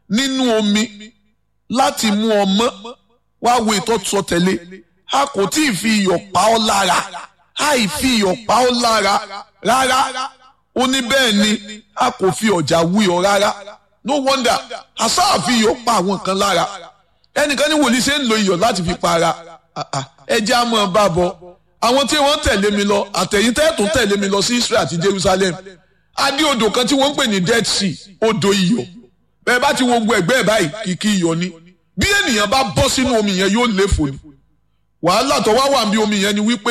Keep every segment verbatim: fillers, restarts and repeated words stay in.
nínú omi láti mú ọmọ wá wo ètò sọ tẹ̀lé a kò tí ì fi iyọ̀ pa ọ́ lára a ì fi iyọ̀ pa ọ́ lára rárá ó ní bẹ́ẹ̀ ni a kò fi ọ̀já wí ọ rárá no wonder àṣà àfi iyọ̀ pa àwọn kan lára ẹnìkan ní wòlíì ṣe ń lo iyọ̀ láti fi pa ara ẹjẹ́ á mọ̀ bá bọ̀ àwọn tí wọ́n tẹ̀lé mi lọ àtẹ̀yìn tẹ́ẹ̀tún tẹ̀lé mi lọ sí Israel àti Jerusalem adé odò kan tí wọ́n ń pè ní Dead Sea odò iyọ̀ bẹ́ẹ̀ bá ti wo gbogbo ẹ̀gbẹ́ ẹ̀ báyìí kìkì iyọ̀ ni bí ènìyàn bá bọ́ sínú omi yẹn yóò léfò ni wàhálà tó wá wà bí omi yẹn ni wípé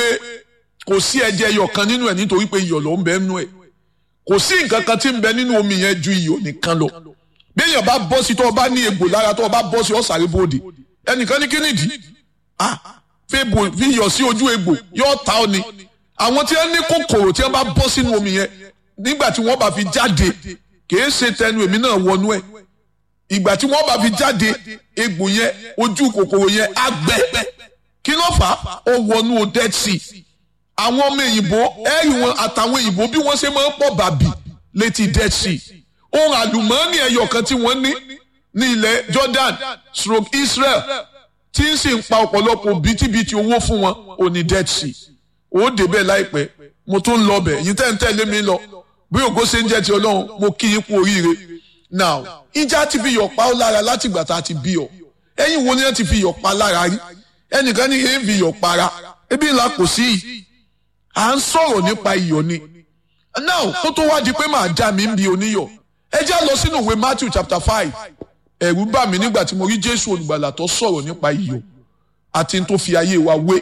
kò sí ẹ̀jẹ̀ iyọ̀ kan nínú ẹ̀ nítorí pé iyọ̀ ló ń bẹ nínú ẹ̀ kò sí nǹkan kan tí ń bẹ nínú omi yẹn ju iyọ̀ nìkan lọ bí èèyàn bá bọ́ sí tó o bá ní egbò lára tó o bá bọ́ sí ọ̀sàrè bòde ẹnìkan ní kínìdí ah fi iyọ̀ sí ojú egbò yóò ta ọ ni àwọn tí wọ́n ní kòkòrò tí wọ́n bá bọ́ sínú omi yẹn nígbà tí wọ́n bá fi jáde kìí ṣe tẹnu èmi náà wọnú ẹ̀ ìgbà tí wọ́n bá fi jáde egbò yẹn ojú kòkòrò yẹn á gbẹ kí ló fà á ó wọnú Dead Sea àwọn ọmọ òyìnbó ẹ̀rì wọn àtàwọn òyìnbó bí wọ́n ṣe máa ń pọ̀ bàbí létí Dead Sea ohun àlùmọ́ọ́nì ẹyọ kan tí wọ́n ní ní ilẹ̀ Jordan stroke Israel tí ń sì ń pa ọ̀pọ̀lọpọ̀ bítíbitì owó fún wọn ò ní Dead Sea ó débẹ̀ láìpẹ́ mo tún ń lọ bẹ̀ yìí tẹ́ ń tẹ̀lé mi lọ bí ògo ṣe ń jẹ́ ti Ọlọ́run mo kí yín kú oríire now ìjà ti fi yọ̀ pa ọ́ lára láti ìgbà tá a ti bí ọ ẹ̀yin wo ni wọ́n ti fi yọ̀ pa lára rí ẹnìkan ní èyí fi yọ̀ para ebi ńlá kò sí yìí à ń sọ̀rọ̀ nípa iyọ̀ ni now kó tó wá di pé màá já mi ń bi oníyọ̀ ẹ já lọ sínú ìwé Matthew chapter five ẹ̀rù bà mí nígbà tí mo rí Jésù olùgbàlà tó sọ̀rọ̀ nípa iyọ̀ àti tó fi ayé wa wé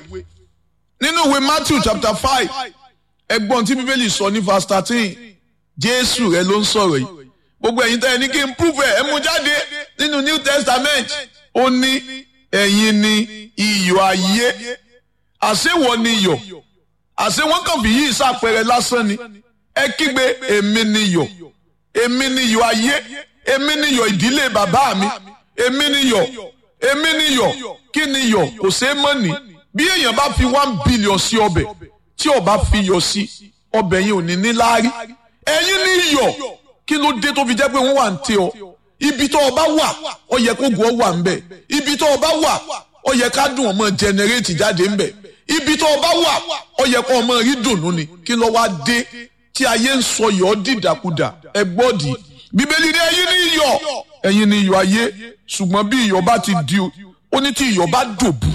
nínú ìwé Matthew chapter five ẹgbọ́n tí Bíbélì sọ ní verse thirteen Jésù rẹ ló ń sọ̀rọ̀ yìí gbogbo ẹ̀yin tẹ́ ẹ ní kí n prove ẹ̀ ẹ mú jáde nínú New Testament ó ní ẹ̀yin ni iyọ̀ ayé àṣewọ̀ ni iyọ̀ àṣé wọ́n kàn fi yí ìsàpẹrẹ lásán ni ẹ kígbe èmi ni iyọ̀ èmi ni iyọ̀ ayé èmi ni iyọ̀ ìdílé bàbá mi èmi ni iyọ̀ èmi ni iyọ̀ kí ni iyọ̀ kò ṣeé mọ̀ ní bí èèyàn bá fi one billion sí ọbẹ̀ tí ó bá fi iyọ̀ sí ọbẹ̀ yẹn ò ní ní láárí ẹ̀yin ni iyọ̀ kí ló dé tó fi jẹ́ pé wọ́n wà ń tẹ ọ ibi tó o bá wà ó yẹ kó gùn ọ wà ń bẹ̀ ibi tó o bá wà ó yẹ ká dùn ọmọ jẹnẹrétì jáde ń bẹ̀ ibi tó o bá wà ó yẹ kó ọmọ rí dùnú ni kí ló wá dé tí ayé ń sọ yọ̀ dìdàkudà ẹ gbọ́dì bíbélì ní ẹ̀yin ni iyọ̀ ẹ̀yin ni iyọ̀ ayé ṣùgbọ́n bí iyọ̀ bá ti di ó ní tí iyọ̀ bá dòbù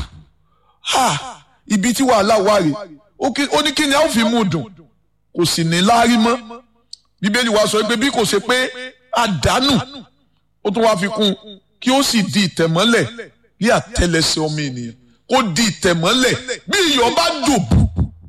ha ibi tí wàhálà wà rè ó ní kí ni a ó fi mú dùn kò sì ní láárí mọ́ bíbélì wa sọ pé bí kò ṣe pé àdánù ó tún wá fi kún kí ó sì di ìtẹ̀mọ́lẹ̀ ní àtẹ́lẹsẹ̀ ọmọ ènìyàn kó di ìtẹ̀mọ́lẹ̀ bí iyọ̀ bá dòbù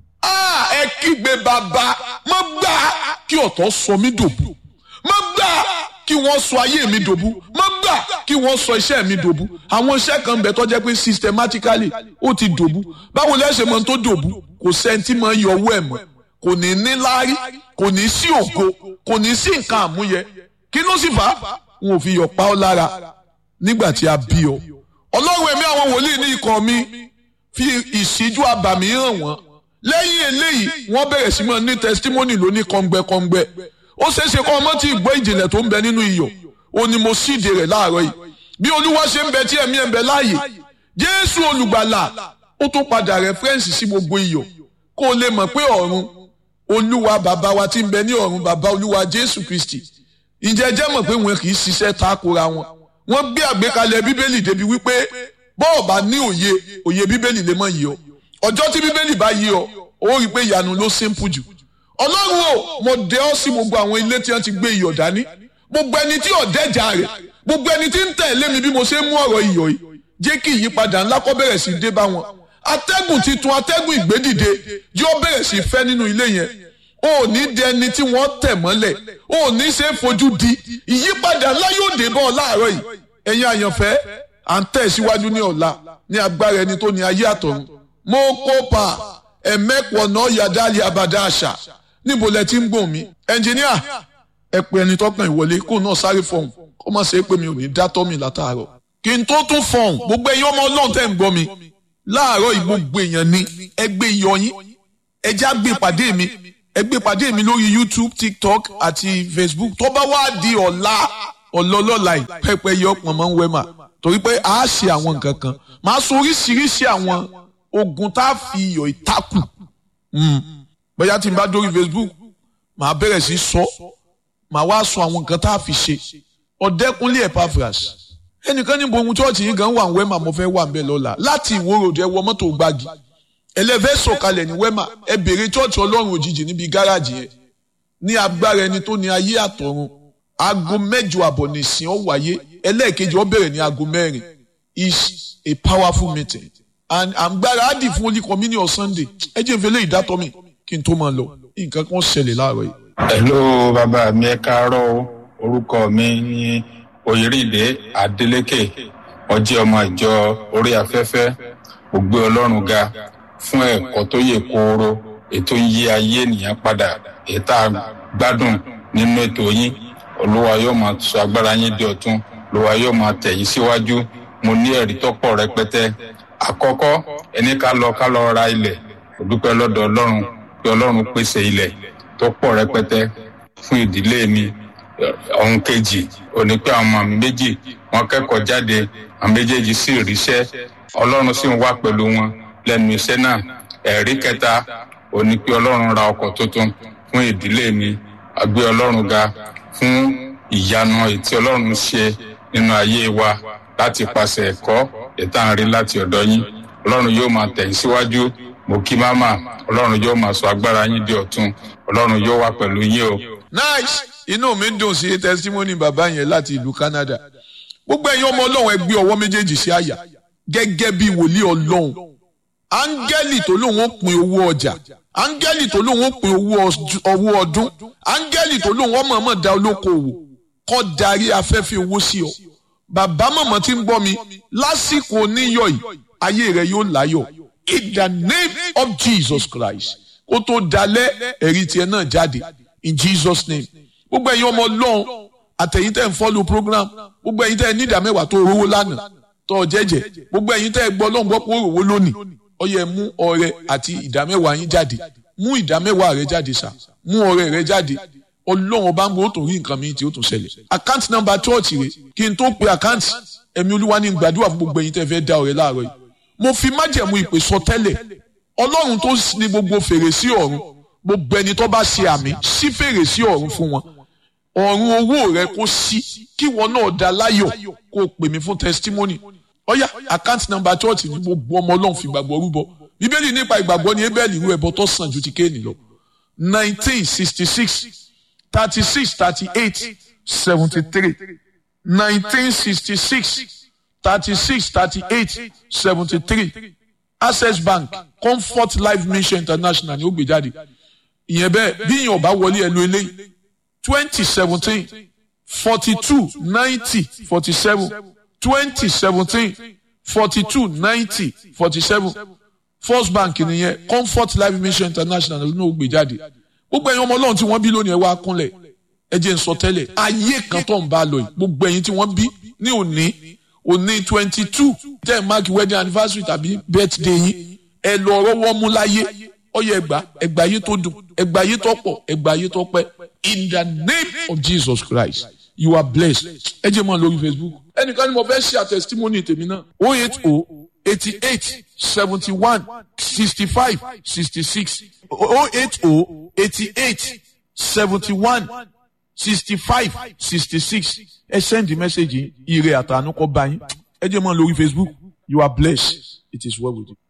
ẹ kígbe bàbá má gbà kí ọ̀tọ̀ sọ mí dòbù má gbà kí wọ́n sọ ayé mi dòbù má gbà kí wọ́n sọ iṣẹ́ mi dòbù àwọn iṣẹ́ kan bẹ̀ tó jẹ́ pé systematically ó ti dòbù báwo lẹ́sẹ̀ mọ́ tó dòbù kò sẹ́ńtì mọ́ yọ owó ẹ̀ mọ́ kò ní ní láárí kò ní sí ògo kò ní sí nǹkan àmúyẹ kí ló sì fà á wọn ò fi yọ̀ pa ọ́ lára nígbà tí a bí ọ ọlọ́run ẹ̀mí àwọn wòlíì ní ikọ̀ mi fi ìṣíjú àbàmì hàn wọ́n lẹ́yìn eléyìí wọ́n bẹ̀rẹ̀ sí máa ní testimony lóní kọ́ngbẹ́kọ́ngbẹ́ ó ṣeéṣe kọ́ ọmọ tí ìgbọ́ ìjìnlẹ̀ tó ń bẹ nínú iyọ̀ ó ní mo síde rẹ̀ láàárọ̀ yìí bí olúwa ṣe ń bẹ tí ẹ̀mí ẹ̀ ń bẹ láàyè jésù olùgbàlà ó tún padà rẹ́fẹ́rẹ́nsì sí gbogbo iyọ̀ kó o lè mọ̀ pé ọ̀run olúwa bàbá wa tí ń bẹ ní ọ̀run bàbá olúwa jésù kristi ǹjẹ́ jẹ́ mọ̀ pé wọn kì í ṣiṣẹ́ takora wọn wọ́n gbé àgbékalẹ̀ bíbélì débi wípé bọ́ọ̀ bá ní òye òye bíbélì lè mọ̀ yìí ọ ọjọ́ tí bíbélì bá yí ọ ó rí i pé ìyanu ló simple jù ọlọ́run o mo dẹ ọ́ sí gbogbo àwọn ilé tí wọ́n ti gbé iyọ̀ dání gbogbo ẹni tí ọ̀dẹ́jà rẹ̀ gbogbo ẹni tí ń tẹ̀lé mi bí mo ṣe mú ọ̀rọ̀ iyọ̀ yìí jẹ́ kí ìyípadà ńlá kó bẹ̀rẹ̀ sí dé bá wọn atẹ́gùn titun atẹ́gùn ìgbédìde yóò bẹ̀rẹ̀ sí fẹ́ nínú ilé yẹn o ní di ẹni tí wọ́n tẹ̀ mọ́lẹ̀ o ní ṣe é fojú di ìyípadà ńlá yóò dé bọ́ ọ láàárọ̀ yìí ẹ̀yin àyànfẹ́ à ń tẹ̀ síwájú ní ọ̀la ní agbára ẹni tó ní ayé àtọ̀run mo kópa ẹ̀mẹ́pọ̀ náà yàdáàlì abàdá àṣà níbo lẹ ti ń gbọ̀n mi ẹnjìníà ẹ pé ẹni tọkàn ìwọlé kó náà sáré fọhùn kó má ṣe é pé mi ò ní dátọ́ mi látàárọ̀ kí n tó tún fọhùn gbogbo ẹ̀yin ọmọ ọlọ́run tẹ̀ ń gbọ́ mi láàárọ̀ yìí gbogbo èèyàn ní ẹgbẹ́ ìyọyín ẹjẹ́ àgbè pàdé mi ẹgbẹ́ pàdé mi lórí YouTube TikTok àti Facebook tó bá wá di ọ̀la ọlọ́lọ́la yìí pẹ́pẹ́ yọ pọ̀ mọ́ ń wẹ́ mà torí pé a ṣe àwọn nǹkan kan máa sọ oríṣiríṣi àwọn ogun tá a fi iyọ̀ ìtakù bóyá tí n bá dórí Facebook màá bẹ̀rẹ̀ sí sọ màá wá sọ àwọn nǹkan tá a fi ṣe Ọ̀dẹ́kúnlé Epaphras ẹnìkan ní bohun chọ́ọ̀chì yìí gan wà ń wẹ́mà mo fẹ́ wà ń bẹ̀ lọ́la láti Ìwó Road ẹ wọ mọ́tò gbági ẹlẹ́fẹ́ sọ̀kalẹ̀ ní wẹ́mà ẹ bèrè chọ́ọ̀chì Ọlọ́run òjijì níbi gáràjì yẹn ní agbára ẹni tó ní ayé àtọ̀run aago mẹ́jọ àbọ̀ nìsín ó wáyé ẹlẹ́ẹ̀kejì ó bẹ̀rẹ̀ ní aago mẹ́rin is a powerful meeting and àgbára á dì fún Holy Communion Sunday ẹ jẹ́ ìfẹ́lẹ́ ìdátọ́ mi kí n tó máa lọ nǹkan kan ṣẹlẹ̀ láàárọ̀ yìí. Hello bàbá mi ẹ káàárọ̀ orúkọ mi ní Oyèrìndé Adélékè ó jẹ́ ọmọ ìjọ orí afẹ́fẹ́ mo gbé Ọlọ́run ga fún ẹ̀kọ́ tó yè kooro ètò yí ayé ènìyàn padà ètò gbádùn nínú ètò yín Olúwa yóò máa sọ agbára yín di ọ̀tun Olúwa yóò máa tẹ̀ yín síwájú mo ní ẹ̀rí tó pọ̀ rẹpẹtẹ àkọ́kọ́ ẹni ká lọ ká lọ ra ilẹ̀ mo dúpẹ́ lọ́dọ̀ Ọlọ́run pé Ọlọ́run pèsè ilẹ̀ tó pọ̀ rẹpẹtẹ fún ìdílé mi ohun kejì ó ní pé àwọn ọmọ mi méjì wọ́n kẹ́kọ̀ọ́ jáde àwọn méjèèjì sì ríṣẹ́ Ọlọ́run sì ń wà pẹ̀lú wọn lẹ́nu iṣẹ́ náà ẹ̀rí kẹta ó ní pé Ọlọ́run ra ọkọ̀ tuntun fún ìdílé mi a gbé Ọlọ́run ga fún ìyanu ètí Ọlọ́run ṣe nínú ayé wa láti pàṣẹ ẹ̀kọ́ ìtàn rí láti ọ̀dọ̀ yín Ọlọ́run yóò máa tẹ̀ yín síwájú mo kí máma Ọlọ́run yóò máa sọ agbára yín di ọ̀tun Ọlọ́run yóò wà pẹ̀lú yín o. Nice inú mi dùn sí testimony bàbá yẹn láti ìlú Canada gbogbo ẹ̀yin ọmọ Ọlọ́run ẹ gbé ọwọ́ méjèèjì sí àyà gẹ́gẹ́ bí wòlíì Ọlọ́run áńgẹ́lì tó lóun ó pín owó ọjà áńgẹ́lì tó lóun ó pín owó ọdún áńgẹ́lì tó lóun ó mọ̀ọ́mọ̀ dá olókoòwò kó darí afẹ́fẹ́ owó sí ọ bàbá mọ̀mọ́ tí ń gbọ́ mi lásìkò oníyọ̀ yìí ayé rẹ yóò láyọ̀ in the name of Jesus Christ kó tó dalẹ̀ ẹ̀rí tiẹ̀ náà jáde in Jesus name gbogbo ẹ̀yin ọmọ Ọlọ́run àtẹ̀yin tẹ́ ń follow program gbogbo ẹ̀yin tẹ́ ń ní ìdá mẹ́wàá tó rówó lánàá tó jẹ́jẹ́ gbogbo ẹ̀yin tẹ́ gbọ́ Ọlọ́run gbọ́ pé ó rówó lónìí ó yẹ mú ọrẹ àti ìdá mẹ́wàá yín jáde mú ìdá mẹ́wàá rẹ jáde sá mú ọrẹ rẹ jáde Ọlọ́run bá ń gbọ́ ó tún rí nǹkan mi tí ó tún ṣẹlẹ̀ account number church rẹ kí n tó pe account ẹ̀mí Olúwa ní gbàdúrà fún gbogbo ẹ̀yin tẹ́ fẹ́ dá ọrẹ láàárọ̀ yìí mo fi májẹ̀mú ìpè sọ tẹ́lẹ̀ Ọlọ́run tó ní gbogbo fèrèsé ọ̀run gbogbo ẹni tó bá ṣe àmì sí fèrèsé ọ̀run fún wọn ọ̀run owó rẹ kó sí kí wọn náà dá láyọ̀ kó pè mí fún testimony ọ̀yá account number church ní gbogbo ọmọ Ọlọ́run fi gbàgbọ́ rúbọ Bíbélì nípa ìgbàgbọ́ ní Ébẹ́lì irú ẹbọ tó sàn ju ti Kéènì lọ nineteen sixty six thirty six thirty eight seventy three nineteen sixty six thirty six thirty eight seventy three Access Bank Comfort Life Mission International ni ó gbé jáde ìyẹn bẹ́ẹ̀ bí ìyẹn ọba wọlé ẹnu eléyìí twenty seventeen forty two ninety forty seven twenty seventeen forty two ninety forty seven First Bank nìyẹn Comfort Life Mission International ló ń gbé jáde gbogbo ẹ̀yin ọmọ Ọlọ́run tí wọ́n bí lónìí ẹ wá kúnlẹ̀ ẹ jẹ́ n sọ tẹ́lẹ̀ ayé kan tó ń bá lọ yìí gbogbo ẹ̀yin tí wọ́n bí ní òní òní twenty two ten mark wedding anniversary tàbí birthday yín ẹ lọ rọ́wọ́ mú láyé ọyẹ ẹgbà ẹgbà ayé tó dùn ẹgbà ayé tó pọ̀ ẹgbà ayé tó pẹ́ in the name of Jesus Christ you are blessed ẹ jẹ́ mọ́ lórí Facebook ẹnìkan ni mo fẹ́ ṣe àtẹ̀sítímọ́nì tèmi náà oh eight oh eighty eight seventy one sixty five sixty six oh eight oh eighty eight seventy one sixty five sixty six ẹ send the message ire àtànú kọ bá yín ẹ jẹ́ mọ́ lórí Facebook you are blessed it is well with you.